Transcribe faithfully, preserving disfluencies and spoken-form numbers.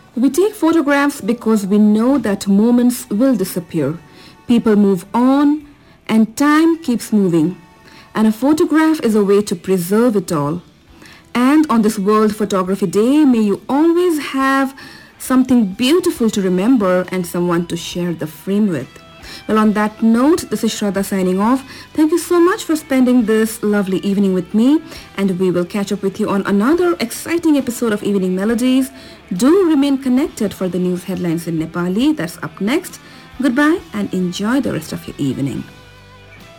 We take photographs because we know that moments will disappear. People move on and time keeps moving. And a photograph is a way to preserve it all. And on this World Photography Day, may you always have something beautiful to remember and someone to share the frame with. Well, on that note, this is Shraddha signing off. Thank you so much for spending this lovely evening with me, and we will catch up with you on another exciting episode of Evening Melodies. Do remain connected for the news headlines in Nepali. That's up next. Goodbye and enjoy the rest of your evening.